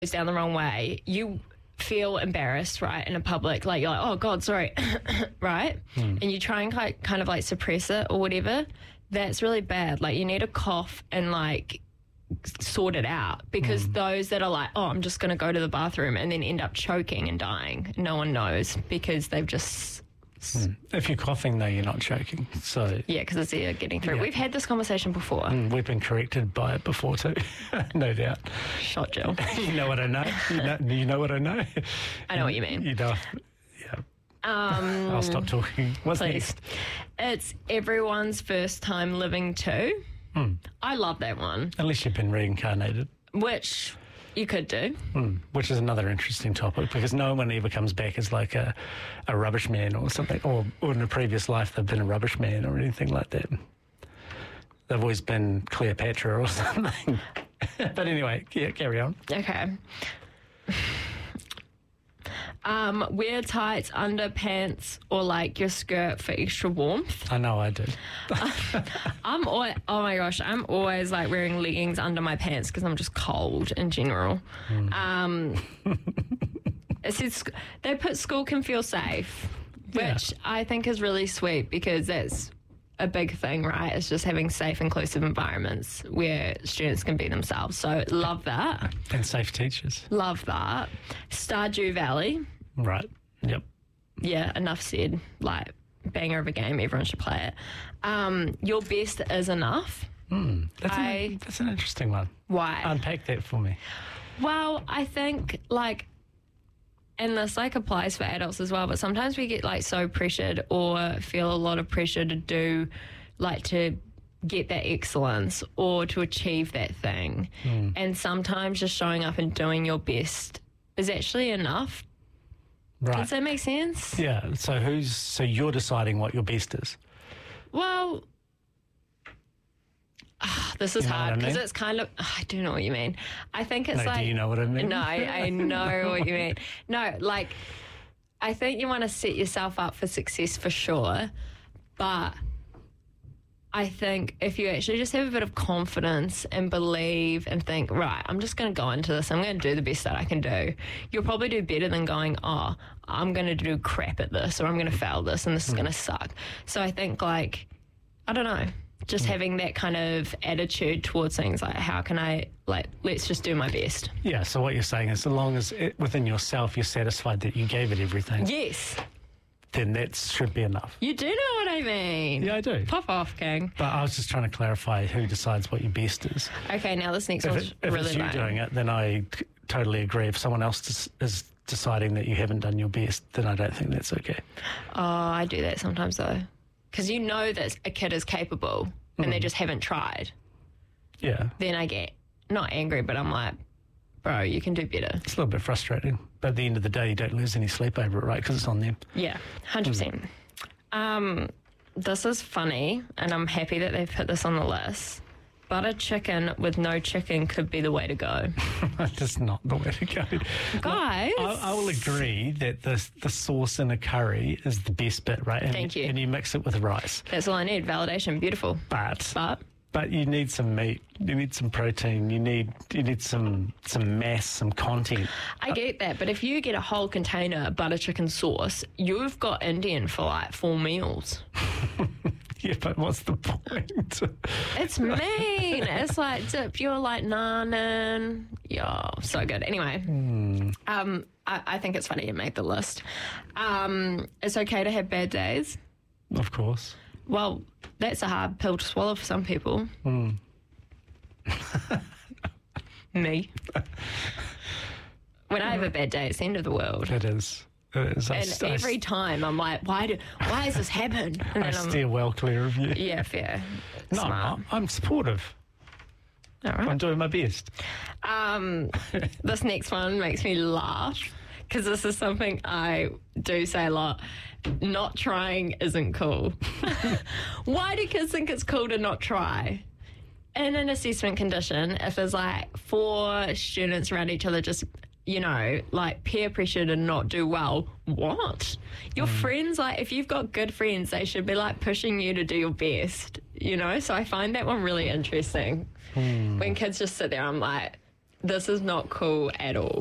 down the wrong way, you feel embarrassed, right, in a public, like, you're like, oh, God, sorry, right? And you try and kind of, like, suppress it or whatever. That's really bad. Like, you need to cough and, like, sort it out, because those that are like, oh, I'm just going to go to the bathroom and then end up choking and dying, no one knows, because they've just... If you're coughing, though, you're not choking. So Yeah, because it's air getting through. Yeah. We've had this conversation before. we've been corrected by it before too, no doubt. Shot, Jill. You know what I know? You know what I know? I know what you mean. You know, yeah. I'll stop talking. What's Please. next? It's everyone's first time living too. I love that one, Unless you've been reincarnated. which you could do. Which is another interesting topic, because no one ever comes back as like a rubbish man or something, or in a previous life they've been a rubbish man or anything like that. They've always been Cleopatra or something. But anyway, yeah, carry on. Okay. Wear tights, underpants, or like your skirt for extra warmth. I know I do. I'm always like wearing leggings under my pants because I'm just cold in general. It says they put school can feel safe, which I think is really sweet, because that's a big thing, right? It's just having safe, inclusive environments where students can be themselves. So love that. And safe teachers. Love that. Stardew Valley. Right. Yep. Yeah, enough said. Like, banger of a game. Everyone should play it. Your best is enough. That's an interesting one. Why? Unpack that for me. Well, I think, like, and this, like, applies for adults as well, but sometimes we get, like, so pressured or feel a lot of pressure to do, like, to get that excellence or to achieve that thing. And sometimes just showing up and doing your best is actually enough. Right. Does that make sense? Yeah. So you're deciding what your best is. Well, this is You know what hard I because mean? it's kind of, I do know what you mean. I think it's No, like... do you know what I mean? No, I know what you mean. No, like, I think you want to set yourself up for success for sure, but I think if you actually just have a bit of confidence and believe and think, right, I'm just going to go into this, I'm going to do the best that I can do, you'll probably do better than going, oh, I'm going to do crap at this, or I'm going to fail this and this is going to suck. So I think, like, I don't know, just having that kind of attitude towards things, like, how can I, like, let's just do my best. Yeah, so what you're saying is, as long as within yourself you're satisfied that you gave it everything, Yes, then that should be enough. you do know what I mean. Yeah, I do. Pop off, King. But I was just trying to clarify who decides what your best is. Okay, now this next If, one's if really it's you lame. doing it, then I totally agree. If someone else is deciding that you haven't done your best, then I don't think that's okay. Oh, I do that sometimes though, because you know that a kid is capable and they just haven't tried. Yeah, Then I get not angry, but I'm like, bro, you can do better. it's a little bit frustrating. But at the end of the day, you don't lose any sleep over it, right? Because it's on them. Yeah, 100%. This is funny, and I'm happy that they've put this on the list. Butter chicken with no chicken could be the way to go. That's not the way to go. Guys. I will agree that the sauce in a curry is the best bit, right? And, Thank you. And you mix it with rice. That's all I need. Validation. Beautiful. But you need some meat. You need some protein. You need some mass, some content. I get that, but if you get a whole container of butter chicken sauce, you've got Indian for like 4 meals. Yeah, but what's the point? It's mean. It's like dip your like naan in. Yeah, so good. Anyway, I think it's funny you made the list. It's okay to have bad days. Of course. Well, that's a hard pill to swallow for some people. Me. When I have a bad day, it's the end of the world. It is. It is. And every time I'm like, why has this happened? And I then steer well clear of you. yeah, fair. No, I'm Smart. not. I'm supportive. All right. I'm doing my best. This next one makes me laugh because this is something I do say a lot. Not trying isn't cool. Why do kids think it's cool to not try? In an assessment condition, if there's like 4 students around each other just, you know, like peer pressure to not do well, what? Your friends, like if you've got good friends, they should be like pushing you to do your best, you know? So I find that one really interesting. When kids just sit there, I'm like, this is not cool at all.